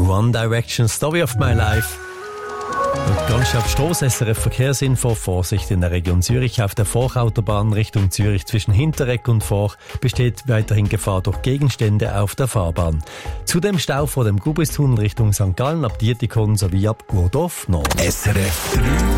One Direction, Story of My Life. Und ganz auf Strasse, SRF Verkehrsinfo, Vorsicht in der Region Zürich. Auf der Vorautobahn Richtung Zürich zwischen Hinteregg und Vor besteht weiterhin Gefahr durch Gegenstände auf der Fahrbahn. Zudem Stau vor dem Gubistunnel Richtung St. Gallen ab Dietikon sowie ab Urdorf Nord. SRF 3